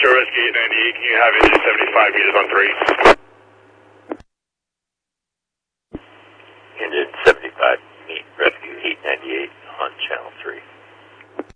Service Gate 98, can you have engine 75 meters on 3?